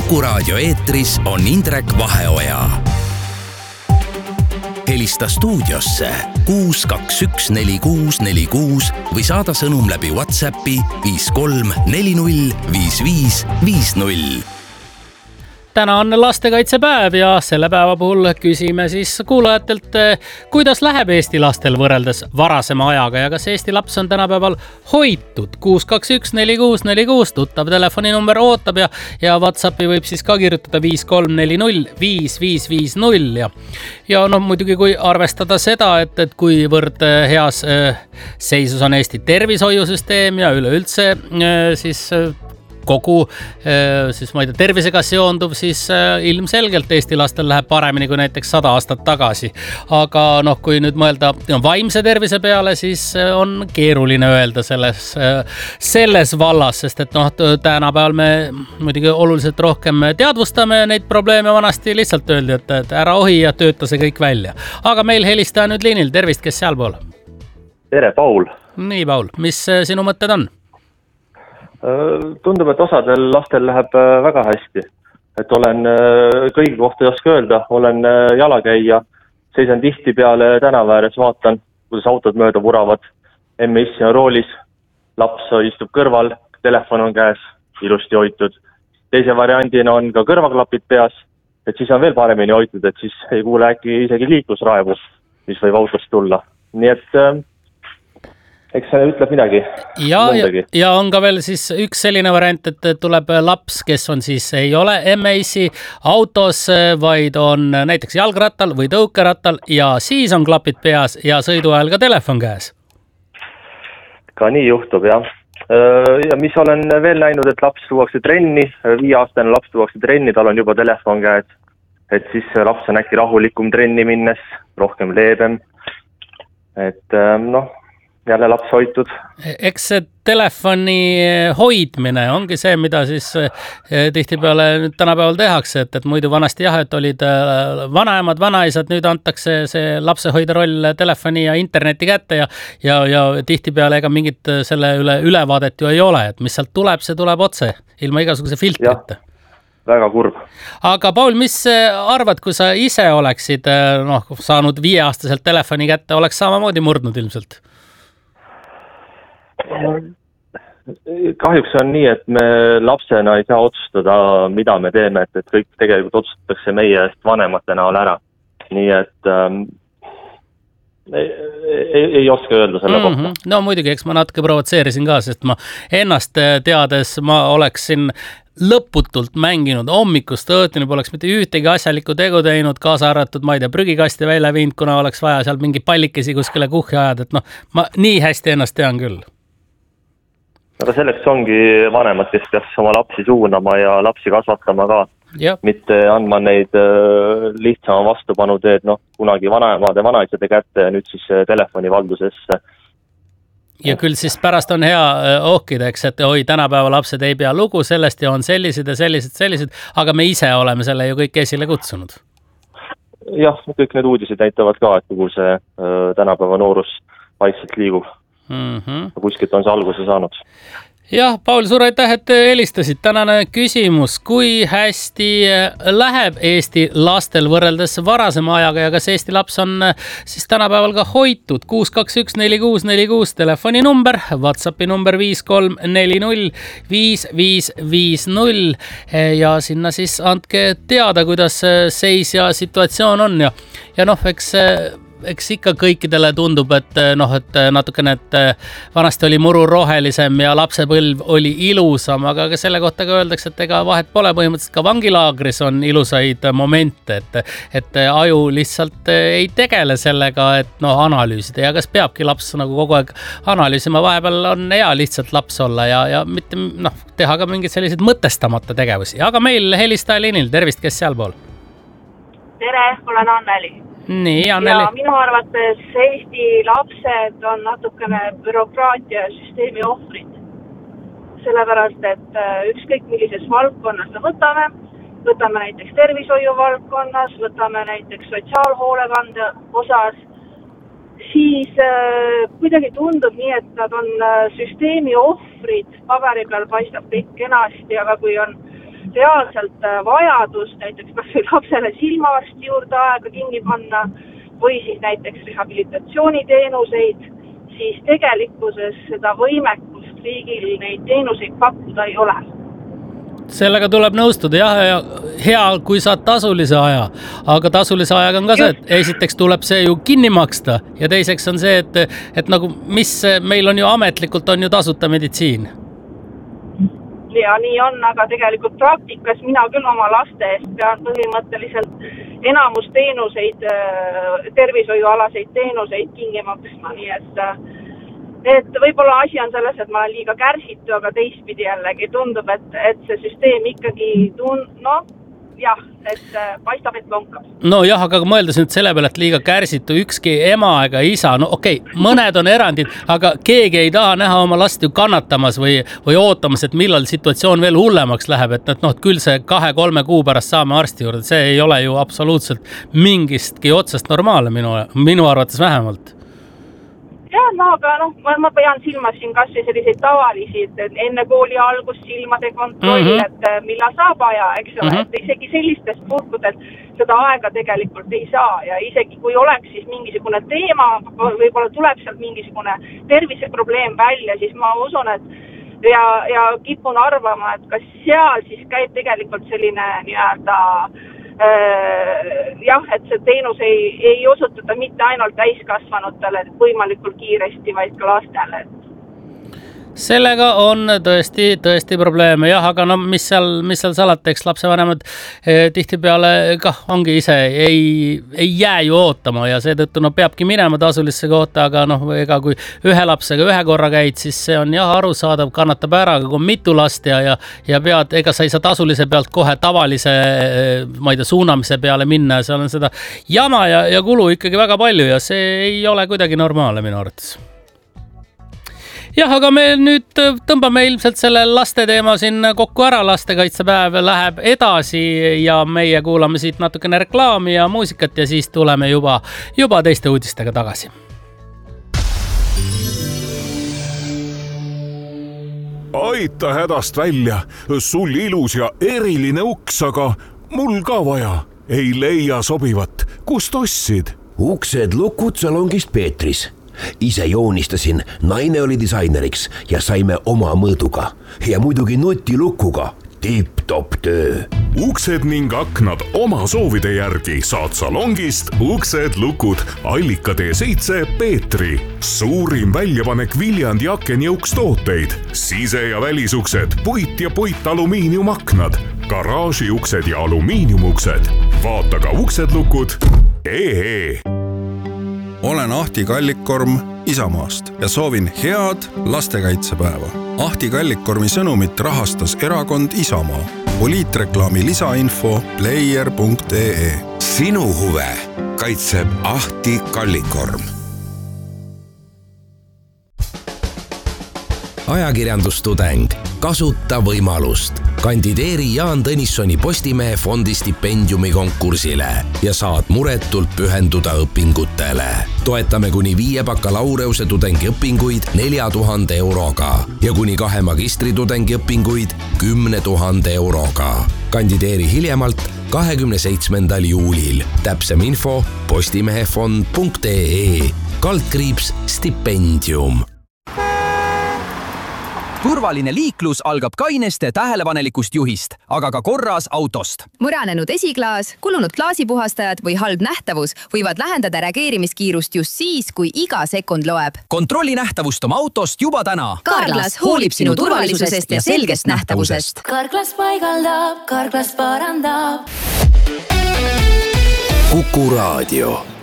Kuku raadio eetris on Indrek Vaheoja. Helista stuudiosse 6214646 või saada sõnum läbi WhatsAppi 53405550. Täna on lastekaitsepäev ja selle päeva puhul küsime siis kuulajatelt, kuidas läheb Eesti lastel võrreldes varasema ajaga ja kas Eesti laps on tänapäeval hoitud. 6214646 tuttav telefoninumber ootab ja WhatsAppi võib siis ka kirjutada 53405550 ja muidugi kui arvestada seda, et kuivõrd heas seisus on Eesti tervishoiusüsteem ja üleüldse siis kogu siis ma ei tea, tervisega seonduv, siis ilmselgelt Eesti lastel läheb paremini kui näiteks 100 aastat tagasi. Aga kui nüüd mõelda vaimse tervise peale, siis on keeruline öelda selles vallas, sest et tänapäeval me muidugi oluliselt rohkem teadvustame neid probleeme. Vanasti lihtsalt öeldi, et ära ohi ja tööta see kõik välja. Aga meil helistaja nüüd liinil. Tervist, kes sealpool? Tere, Paul. Nii, Paul. Mis sinu mõtted on? Tundub, et osadel lastel läheb väga hästi. Et olen kõigi kohta ei oska öelda, olen jalakäija, seisan tihti peale tänava ääres, vaatan, kuidas autod mööda vuravad. Emme-issi on roolis, laps istub kõrval, telefon on käes, ilusti hoitud. Teise variandina on ka kõrvaklapid peas, et siis on veel paremini hoitud, et siis ei kuule äkki isegi liiklusraevu, mis võib autost tulla. Nii et eks see ütleb midagi. Ja on ka veel siis üks selline variant, et tuleb laps, kes on siis ei ole emme-issi autos, vaid on näiteks jalgrattal või tõukerattal ja siis on klapid peas ja sõidu ajal ka telefon käes. Ka nii juhtub, jah. Ja mis olen veel näinud, et laps tuuakse trenni, 5-aastane laps tuuakse trenni, tal on juba telefon käes. Et siis laps on äkki rahulikum trenni minnes, rohkem leebem. Et jälle laps hoitud. Eks see telefoni hoidmine ongi see, mida siis tihtipeale nüüd tänapäeval tehakse, et muidu vanasti jah, et olid vanaemad, vanaisad, nüüd antakse see lapsehoida roll telefoni ja interneti kätte ja tihtipeale ega mingit selle ülevaadet ju ei ole, et mis sealt tuleb, see tuleb otse, ilma igasuguse filtrite. Ja, väga kurb. Aga Paul, mis arvad, kui sa ise oleksid saanud 5-aastaselt telefoni kätte, oleks samamoodi murdnud ilmselt? Kahjuks on nii, et me lapsena ei saa otsustada, mida me teeme, et kõik tegelikult otsustatakse meie eest vanemate näol ära. Nii et ei oska öelda selle kohta. No muidugi, eks ma natuke provotseerisin ka, sest ma ennast teades ma oleksin lõputult mänginud hommikust õhtuni, poleks mitte ühtegi asjalikku tegu teinud, kaasa arvatud, ma ei tea, prügikasti välja viinud, kuna oleks vaja seal mingi pallikesi kuskile kuhja ajada, et ma nii hästi ennast tean küll. Aga selleks ongi vanemad, kes peaks oma lapsi suunama ja lapsi kasvatama ka. Ja. Mitte andma neid lihtsama vastupanu teed, kunagi vanaemade, vanaisade kätte ja nüüd siis telefoni valdusesse. Ja küll siis pärast on hea ohkida, eks, et tänapäeva lapsed ei pea lugu sellest ja on sellised ja sellised, aga me ise oleme selle ju kõik esile kutsunud. Jah, kõik need uudised näitavad ka, et kuhu see tänapäeva noorus vaikselt liigub. Kuskilt on see alguse saanud. Jah, Paul, suur aitäh, et helistasid. Tänane küsimus, kui hästi läheb Eesti lastel võrreldes varasema ajaga ja kas Eesti laps on siis tänapäeval ka hoitud? 6214646 telefoninumber, WhatsAppi number 53405550 ja sinna siis andke teada, kuidas seis ja situatsioon on ja eks ikka kõikidele tundub, et natukene, et vanasti oli muru rohelisem ja lapsepõlv oli ilusam, aga selle kohta ka öeldakse, et ega vahet pole, põhimõtteliselt ka vangilaagris on ilusaid momente, et aju lihtsalt ei tegele sellega, et analüüsida ja kas peabki laps kogu aeg analüüsima, vahepeal on hea lihtsalt laps olla ja mitte teha ka mingeid selliseid mõtestamata tegevusi, aga meil helistaja liinil, tervist, kes sealpool? Tere, olen Anneli. Nii, Anneli. Ja minu arvates Eesti lapsed on natukene bürokraatia süsteemi ohvrid. Sellepärast, et ükskõik millises valdkonnas me võtame näiteks tervishoiu valdkonnas, võtame näiteks sotsiaalhoolekande osas, siis kuidagi tundub nii, et nad on süsteemi ohvrid, paberi peal paistab kõik kenasti, aga kui on reaalselt vajadus näiteks kas või lapsele silmaarsti juurde aega kinni panna või siis näiteks rehabilitatsiooniteenuseid, siis tegelikkuses seda võimekust riigil neid teenuseid pakkuda ei ole. Sellega tuleb nõustuda, jah, ja hea, kui saad tasulise aja, aga tasulise ajaga on ka see, et esiteks tuleb see ju kinni maksta ja teiseks on see, et nagu mis meil on ju ametlikult on ju tasuta meditsiin. Ja nii on, aga tegelikult praktikas mina küll oma laste eest pean põhimõtteliselt enamus teenuseid, tervishoiualaseid teenuseid kinni maksma, nii et võib-olla asi on selles, et ma olen liiga kärsitu, aga teistpidi jällegi tundub, et see süsteem ikkagi paistab, et lonkab. No jah, aga mõeldes nüüd selle peale, et liiga kärsitu ükski ema ega isa, no okei, mõned on erandid, aga keegi ei taha näha oma last ju kannatamas või ootamas, et millal situatsioon veel hullemaks läheb, et küll see 2-3 kuu pärast saame arsti juurde, see ei ole ju absoluutselt mingistki otsest normaalne minu arvates vähemalt. Jah, aga ma pean silmas siin kas või selliseid tavalisi, et enne kooli algust silmade kontroll, et millal saab aja, eks ole, et isegi sellistest puhkudelt seda aega tegelikult ei saa ja isegi kui oleks siis mingisugune teema, võib-olla tuleb sealt mingisugune terviseprobleem välja, siis ma usun, et ja kipun arvama, et kas seal siis käib tegelikult selline nii-öelda et see teenus ei osutata mitte ainult täiskasvanutele võimalikult kiiresti, vaid ka lastele. Sellega on tõesti probleeme, jah, aga mis seal salata, eks lapsevanemad tihtipeale kah ongi ise, ei jää ju ootama ja seetõttu peabki minema tasulisse kohta, aga ega kui ühe lapsega ühe korra käid, siis see on jah arusaadav, kannatab ära, aga kui on mitu last ja ega sa ei saa tasulise pealt kohe tavalise, ma ei tea, suunamise peale minna, seal on seda jama ja kulu ikkagi väga palju ja see ei ole kuidagi normaalne minu arvates. Jah, aga me nüüd tõmbame ilmselt selle laste teema siin kokku ära, lastekaitsepäev läheb edasi ja meie kuulame siit natukene reklaami ja muusikat ja siis tuleme juba teiste uudistega tagasi. Aita hädast välja, sul ilus ja eriline uks, aga mul ka vaja, ei leia sobivat, kust ostsid? Uksed lukud salongist Peetris. Ise joonistasin, naine oli disaineriks ja saime oma mõõduga ja muidugi nutilukuga. Tipp-top töö. Uksed ning aknad oma soovide järgi saad salongist Uksed lukud Allika T7 Peetri. Suurim väljavanek Viljandi akenjõuks tooteid. Sise- ja välisuksed, puit ja puitalumiiniumaknad, garaažiuksed ja alumiiniumuksed. Vaata ka Uksed lukud. Olen Ahti Kallikkorm Isamaast ja soovin head lastekaitsepäeva. Ahti Kallikkormi sõnumit rahastas erakond Isamaa. Poliitreklaami lisainfo player.ee. Sinu huve kaitseb Ahti Kallikkorm. Ajakirjandustudeng, kasuta võimalust. Kandideeri Jaan Tõnissoni Postimehe fondi stipendiumi konkursile ja saad muretult pühenduda õpingutele. Toetame kuni 5 bakalaureuse tudengiõpinguid 4000 euroga ja kuni 2 magistritudengi õpinguid 10 000 euroga. Kandideeri hiljemalt 27. juulil. Täpsem info postimehefond.ee /stipendium. Turvaline liiklus algab kaineste tähelepanelikust juhist, aga ka korras autost. Muranenud esiklaas, kulunud klaasipuhastajad või halb nähtavus võivad lähendada reageerimiskiirust just siis, kui iga sekund loeb. Kontrolli nähtavust oma autost juba täna. Carglass hoolib sinu turvalisusest ja selgest nähtavusest. Carglass paigaldab, Carglass parandab. Kuku Raadio.